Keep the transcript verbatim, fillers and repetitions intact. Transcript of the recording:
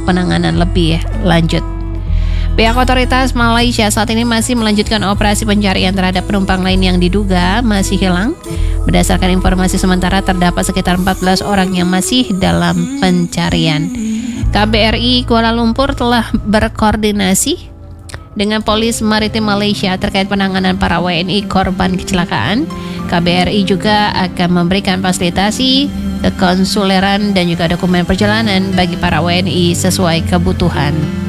penanganan lebih lanjut. Pihak otoritas Malaysia saat ini masih melanjutkan operasi pencarian terhadap penumpang lain yang diduga masih hilang. Berdasarkan informasi sementara terdapat sekitar empat belas orang yang masih dalam pencarian. K B R I Kuala Lumpur telah berkoordinasi dengan Polis Maritim Malaysia terkait penanganan para W N I korban kecelakaan. K B R I juga akan memberikan fasilitasi kekonsuleran dan juga dokumen perjalanan bagi para W N I sesuai kebutuhan.